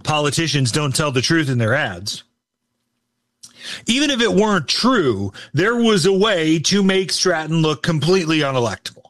politicians don't tell the truth in their ads. Even if it weren't true, there was a way to make Stratton look completely unelectable.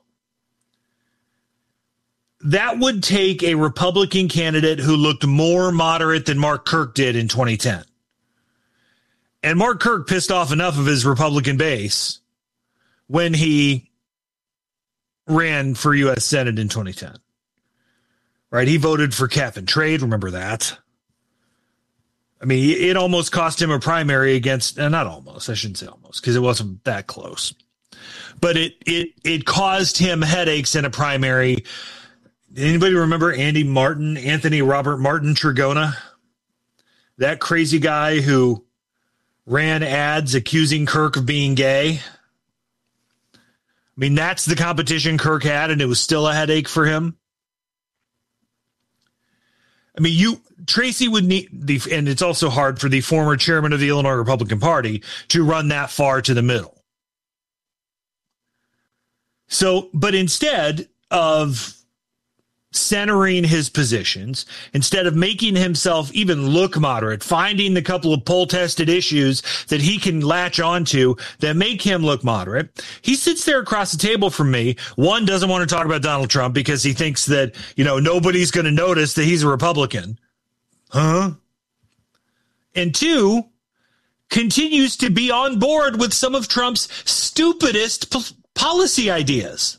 That would take a Republican candidate who looked more moderate than Mark Kirk did in 2010. And Mark Kirk pissed off enough of his Republican base when he ran for U.S. Senate in 2010. Right? He voted for cap and trade. Remember that? I mean, it almost cost him a primary against, not almost, I shouldn't say almost, because it wasn't that close. But it caused him headaches in a primary. Anybody remember Anthony Robert Martin Trigona? That crazy guy who ran ads accusing Kirk of being gay. I mean, that's the competition Kirk had, and it was still a headache for him. I mean, Tracy would need and it's also hard for the former chairman of the Illinois Republican Party to run that far to the middle. So, but instead of centering his positions, instead of making himself even look moderate, finding the couple of poll-tested issues that he can latch onto that make him look moderate, he sits there across the table from me. One, doesn't want to talk about Donald Trump because he thinks that, nobody's going to notice that he's a Republican. Huh? And two, continues to be on board with some of Trump's stupidest policy ideas.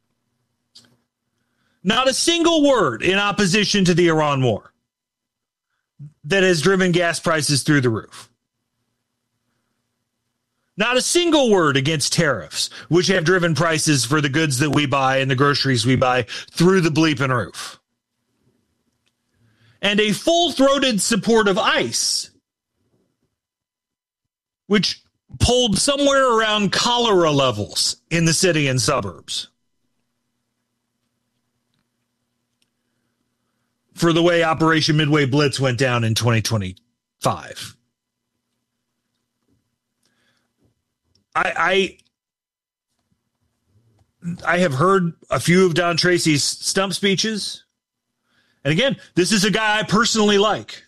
Not a single word in opposition to the Iran war that has driven gas prices through the roof. Not a single word against tariffs, which have driven prices for the goods that we buy and the groceries we buy through the bleeping roof. And a full-throated support of ICE, which pulled somewhere around cholera levels in the city and suburbs. For the way Operation Midway Blitz went down in 2025. I have heard a few of Don Tracy's stump speeches. And again, this is a guy I personally like.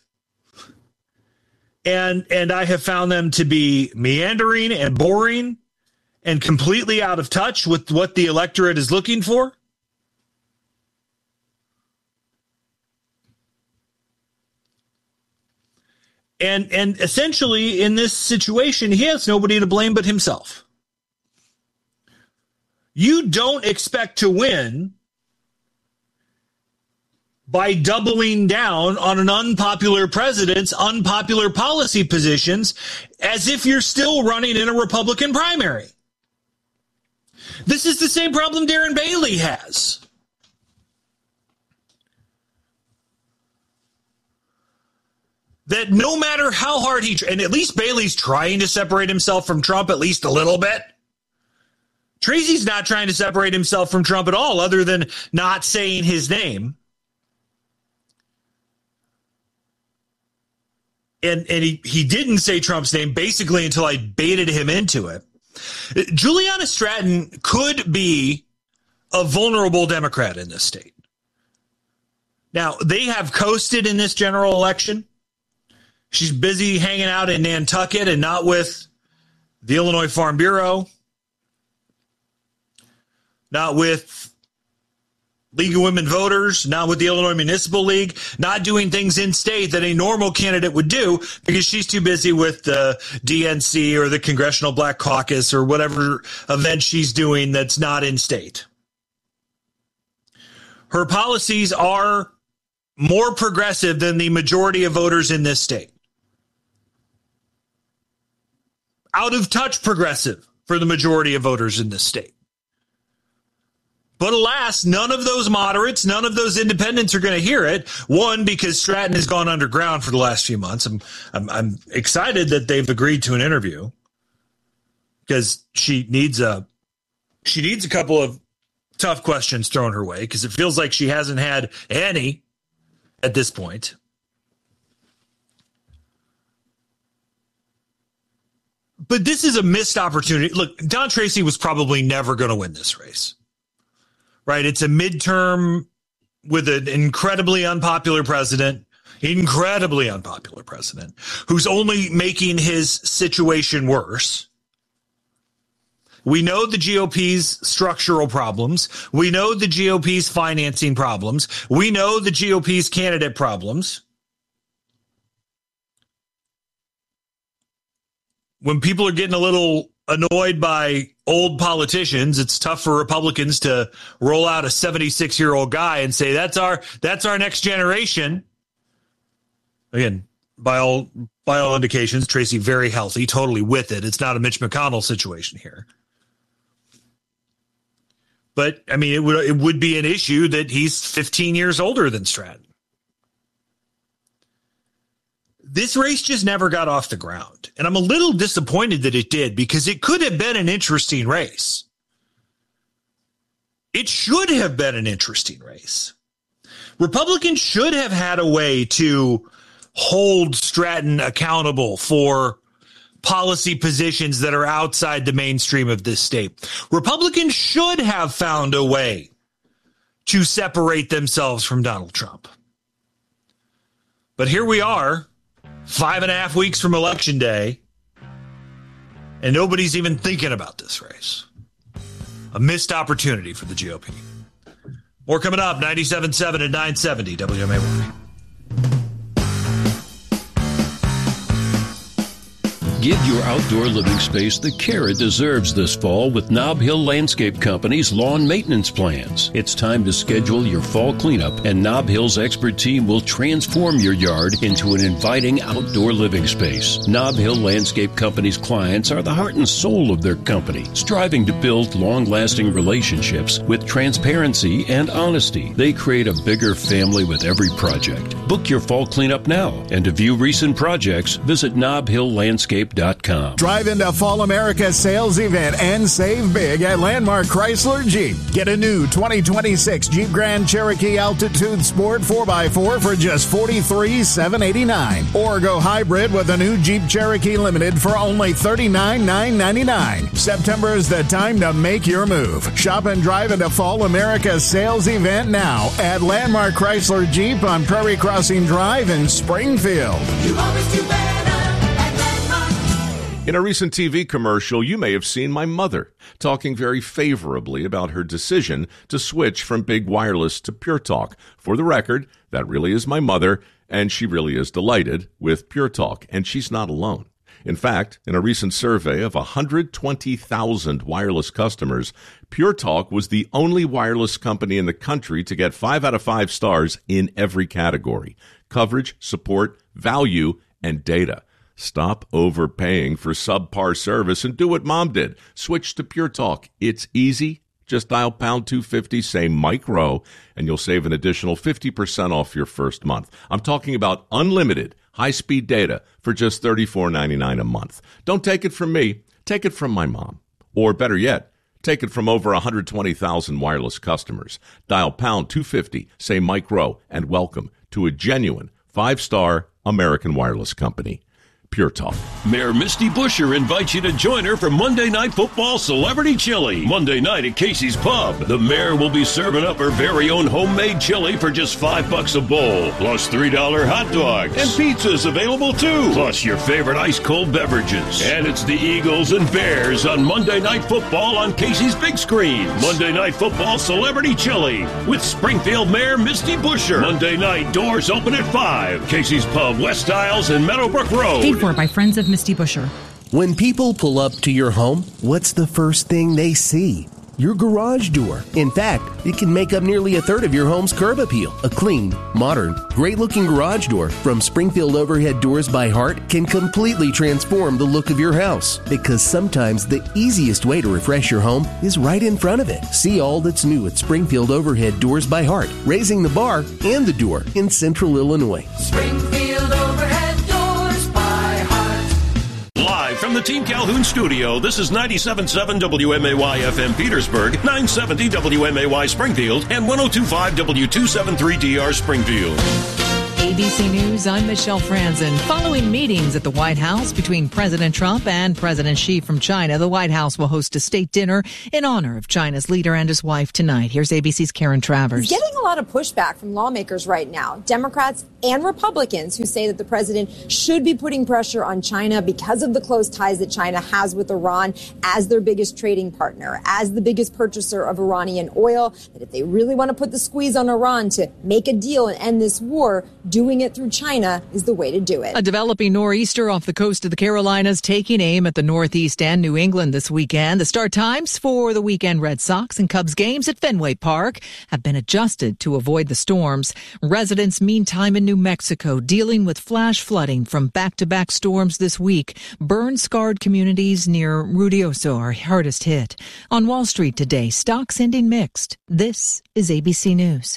And I have found them to be meandering and boring and completely out of touch with what the electorate is looking for. And essentially, in this situation, he has nobody to blame but himself. You don't expect to win by doubling down on an unpopular president's unpopular policy positions as if you're still running in a Republican primary. This is the same problem Darren Bailey has. That no matter how hard and at least Bailey's trying to separate himself from Trump at least a little bit. Tracy's not trying to separate himself from Trump at all, other than not saying his name. And he didn't say Trump's name basically until I baited him into it. Juliana Stratton could be a vulnerable Democrat in this state. Now, they have coasted in this general election. She's busy hanging out in Nantucket and not with the Illinois Farm Bureau, not with League of Women Voters, not with the Illinois Municipal League, not doing things in state that a normal candidate would do because she's too busy with the DNC or the Congressional Black Caucus or whatever event she's doing that's not in state. Her policies are more progressive than the majority of voters in this state. Out of touch progressive for the majority of voters in this state. But alas, none of those moderates, none of those independents are going to hear it. One, because Stratton has gone underground for the last few months. I'm excited that they've agreed to an interview because she needs a couple of tough questions thrown her way because it feels like she hasn't had any at this point. But this is a missed opportunity. Look, Don Tracy was probably never going to win this race, right? It's a midterm with an incredibly unpopular president. incredibly unpopular president who's only making his situation worse. We know the GOP's structural problems. We know the GOP's financing problems. We know the GOP's candidate problems. When people are getting a little annoyed by old politicians, it's tough for Republicans to roll out a 76-year-old guy and say, that's our next generation. Again, by all indications, Tracy very healthy, totally with it. It's not a Mitch McConnell situation here. But, I mean, it would be an issue that he's 15 years older than Stratton. This race just never got off the ground. And I'm a little disappointed that it did, because it could have been an interesting race. It should have been an interesting race. Republicans should have had a way to hold Stratton accountable for policy positions that are outside the mainstream of this state. Republicans should have found a way to separate themselves from Donald Trump. But here we are, 5.5 weeks from Election Day, and nobody's even thinking about this race. A missed opportunity for the GOP. More coming up, 97.7 at 970 WMAY. Give your outdoor living space the care it deserves this fall with Nob Hill Landscape Company's lawn maintenance plans. It's time to schedule your fall cleanup, and Nob Hill's expert team will transform your yard into an inviting outdoor living space. Nob Hill Landscape Company's clients are the heart and soul of their company, striving to build long-lasting relationships with transparency and honesty. They create a bigger family with every project. Book your fall cleanup now, and to view recent projects, visit NobHillLandscape.com. Drive into Fall America sales event and save big at Landmark Chrysler Jeep. Get a new 2026 Jeep Grand Cherokee Altitude Sport 4x4 for just $43,789. Or go hybrid with a new Jeep Cherokee Limited for only $39,999. September is the time to make your move. Shop and drive into Fall America sales event now at Landmark Chrysler Jeep on Prairie Crossing Drive in Springfield. You always do better. In a recent TV commercial, you may have seen my mother talking very favorably about her decision to switch from Big Wireless to Pure Talk. For the record, that really is my mother, and she really is delighted with Pure Talk, and she's not alone. In fact, in a recent survey of 120,000 wireless customers, Pure Talk was the only wireless company in the country to get 5 out of 5 stars in every category: coverage, support, value, and data. Stop overpaying for subpar service and do what Mom did. Switch to Pure Talk. It's easy. Just dial pound 250, say Mike Rowe, and you'll save an additional 50% off your first month. I'm talking about unlimited high-speed data for just $34.99 a month. Don't take it from me. Take it from my mom. Or better yet, take it from over 120,000 wireless customers. Dial pound 250, say Mike Rowe, and welcome to a genuine 5-star American wireless company. Pure Talk. Mayor Misty Buscher invites you to join her for Monday Night Football Celebrity Chili. Monday night at Casey's Pub. The mayor will be serving up her very own homemade chili for just $5 a bowl, plus $3 hot dogs. And pizza's available too, plus your favorite ice-cold beverages. And it's the Eagles and Bears on Monday Night Football on Casey's big screen. Monday Night Football Celebrity Chili with Springfield Mayor Misty Buscher. Monday night, doors open at 5. Casey's Pub, West Isles and Meadowbrook Road. By friends of Misty Buscher. When people pull up to your home, what's the first thing they see? Your garage door. In fact, it can make up nearly a third of your home's curb appeal. A clean, modern, great-looking garage door from Springfield Overhead Doors by Heart can completely transform the look of your house. Because sometimes the easiest way to refresh your home is right in front of it. See all that's new at Springfield Overhead Doors by Heart, raising the bar and the door in Central Illinois. Springfield Overhead. From the Team Calhoun studio, this is 97.7 WMAY FM Petersburg, 970 WMAY Springfield, and 102.5 W273DR Springfield. ABC News, I'm Michelle Franzen. Following meetings at the White House between President Trump and President Xi from China, the White House will host a state dinner in honor of China's leader and his wife tonight. Here's ABC's Karen Travers. He's getting a lot of pushback from lawmakers right now. Democrats and Republicans who say that the president should be putting pressure on China because of the close ties that China has with Iran as their biggest trading partner, as the biggest purchaser of Iranian oil, that if they really want to put the squeeze on Iran to make a deal and end this war, doing it through China is the way to do it. A developing nor'easter off the coast of the Carolinas taking aim at the Northeast and New England this weekend. The start times for the weekend Red Sox and Cubs games at Fenway Park have been adjusted to avoid the storms. Residents, meantime, in New Mexico dealing with flash flooding from back-to-back storms this week. Burn-scarred communities near Ruidoso are hardest hit. On Wall Street today, stocks ending mixed. This is ABC News.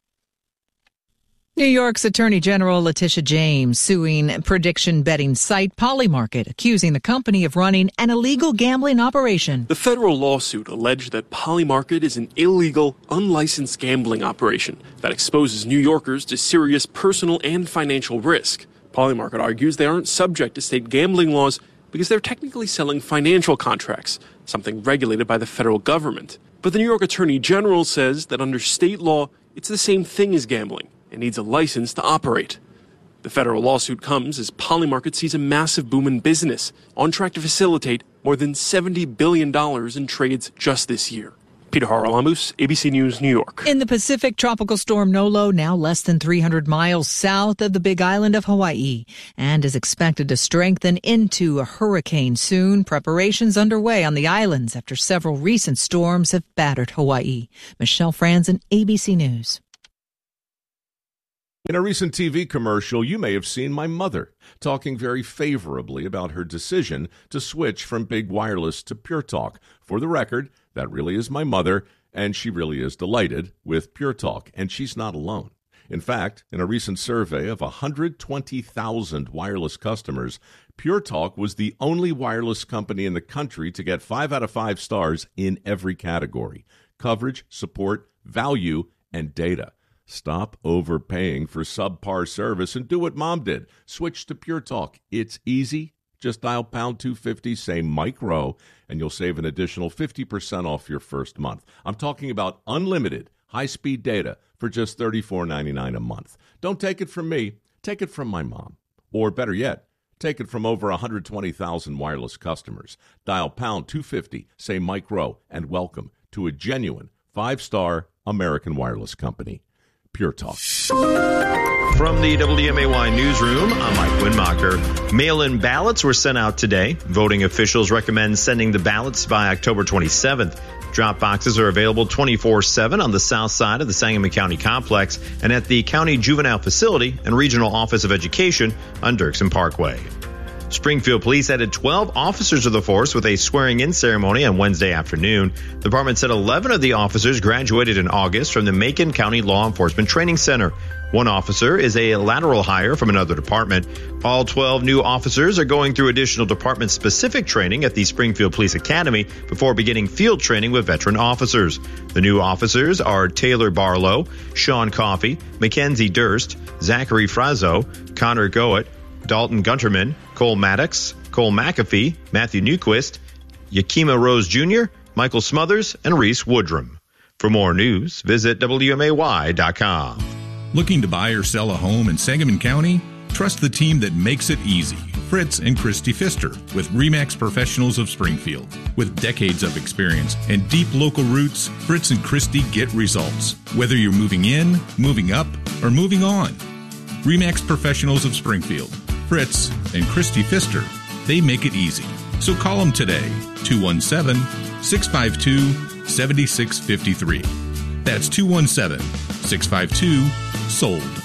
New York's Attorney General Letitia James suing prediction betting site Polymarket, accusing the company of running an illegal gambling operation. The federal lawsuit alleged that Polymarket is an illegal, unlicensed gambling operation that exposes New Yorkers to serious personal and financial risk. Polymarket argues they aren't subject to state gambling laws because they're technically selling financial contracts, something regulated by the federal government. But the New York Attorney General says that under state law, it's the same thing as gambling and needs a license to operate. The federal lawsuit comes as Polymarket sees a massive boom in business, on track to facilitate more than $70 billion in trades just this year. Peter Haralamus, ABC News, New York. In the Pacific, Tropical Storm Nolo now less than 300 miles south of the Big Island of Hawaii and is expected to strengthen into a hurricane soon. Preparations underway on the islands after several recent storms have battered Hawaii. Michelle Franzen, ABC News. In a recent TV commercial, you may have seen my mother talking very favorably about her decision to switch from big wireless to Pure Talk. For the record, that really is my mother, and she really is delighted with Pure Talk, and she's not alone. In fact, in a recent survey of 120,000 wireless customers, Pure Talk was the only wireless company in the country to get 5 out of 5 stars in every category: coverage, support, value, and data. Stop overpaying for subpar service and do what Mom did. Switch to Pure Talk. It's easy. Just dial pound 250, say Mike Rowe, and you'll save an additional 50% off your first month. I'm talking about unlimited high-speed data for just $34.99 a month. Don't take it from me. Take it from my mom. Or better yet, take it from over 120,000 wireless customers. Dial pound 250, say Mike Rowe, and welcome to a genuine 5-star American wireless company. Pure Talk. From the WMAY newsroom, I'm Mike Winmacher. Mail-in ballots were sent out today. Voting officials recommend sending the ballots by October 27th. Drop boxes are available 24/7 on the south side of the Sangamon County Complex and at the County Juvenile Facility and Regional Office of Education on Dirksen Parkway. Springfield Police added 12 officers to the force with a swearing-in ceremony on Wednesday afternoon. The department said 11 of the officers graduated in August from the Macon County Law Enforcement Training Center. One officer is a lateral hire from another department. All 12 new officers are going through additional department-specific training at the Springfield Police Academy before beginning field training with veteran officers. The new officers are Taylor Barlow, Sean Coffey, Mackenzie Durst, Zachary Frazzo, Connor Goet, Dalton Gunterman, Cole Maddox, Cole McAfee, Matthew Newquist, Yakima Rose Jr., Michael Smothers, and Reese Woodrum. For more news, visit WMAY.com. Looking to buy or sell a home in Sangamon County? Trust the team that makes it easy. Fritz and Christy Pfister with RE/MAX Professionals of Springfield. With decades of experience and deep local roots, Fritz and Christy get results. Whether you're moving in, moving up, or moving on. RE/MAX Professionals of Springfield. Fritz and Christy Pfister. They make it easy. So call them today, 217-652-7653. That's 217-652-SOLD.